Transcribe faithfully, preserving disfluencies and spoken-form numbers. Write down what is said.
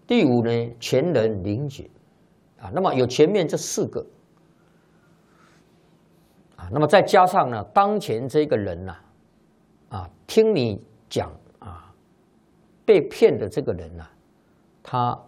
第五呢，前人领解啊，那么有前面这四个啊，那么再加上呢，当前这个人呐、啊，啊，听你讲啊，被骗的这个人呐、啊，他